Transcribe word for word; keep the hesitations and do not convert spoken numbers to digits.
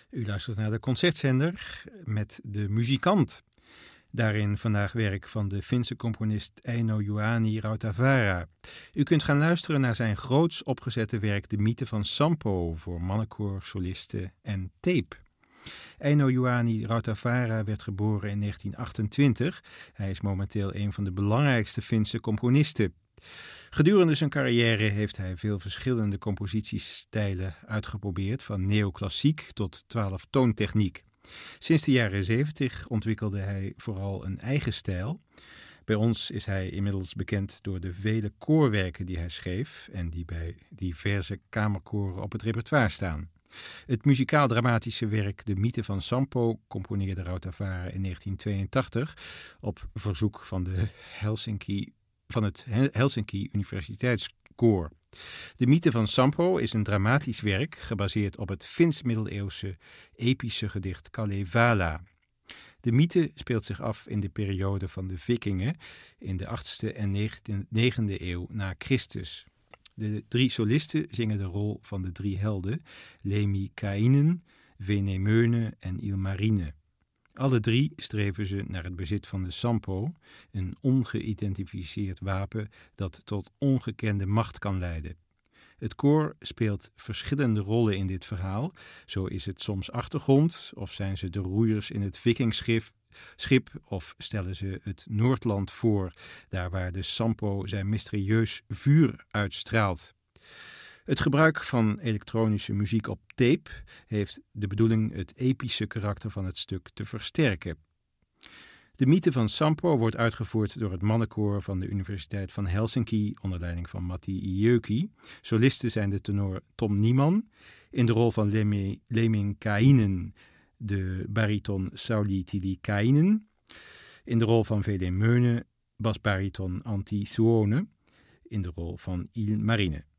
U luistert naar de Concertzender met De Muzikant. Daarin vandaag werk van de Finse componist Eino Juhani Rautavaara. U kunt gaan luisteren naar zijn groots opgezette werk De Mythe van Sampo voor mannenkoor, solisten en tape. Eino Juhani Rautavaara werd geboren in negentien achtentwintig. Hij is momenteel een van de belangrijkste Finse componisten. Gedurende zijn carrière heeft hij veel verschillende compositiestijlen uitgeprobeerd, van neoclassiek tot twaalftoontechniek. Sinds de jaren zeventig ontwikkelde hij vooral een eigen stijl. Bij ons is hij inmiddels bekend door de vele koorwerken die hij schreef en die bij diverse kamerkoren op het repertoire staan. Het muzikaal-dramatische werk De Mythe van Sampo componeerde Rautavaara in negentien tweeëntachtig op verzoek van, de Helsinki, van het Helsinki Universiteitskoor. De Mythe van Sampo is een dramatisch werk gebaseerd op het Fins-middeleeuwse epische gedicht Kalevala. De mythe speelt zich af in de periode van de Vikingen in de achtste en negende eeuw na Christus. De drie solisten zingen de rol van de drie helden, Lemminkainen, Venemeune en Ilmarine. Alle drie streven ze naar het bezit van de Sampo, een ongeïdentificeerd wapen dat tot ongekende macht kan leiden. Het koor speelt verschillende rollen in dit verhaal. Zo is het soms achtergrond, of zijn ze de roeiers in het vikingschip, schip, of stellen ze het Noordland voor, daar waar de Sampo zijn mysterieus vuur uitstraalt. Het gebruik van elektronische muziek op tape heeft de bedoeling het epische karakter van het stuk te versterken. De Mythe van Sampo wordt uitgevoerd door het mannenkoor van de Universiteit van Helsinki onder leiding van Matti Ijöki. Solisten zijn de tenor Tom Nieman, in de rol van Lemminkainen de bariton Sauli Tilikainen, in de rol van Venemeune basbariton Antti Suone, in de rol van Ilmarine.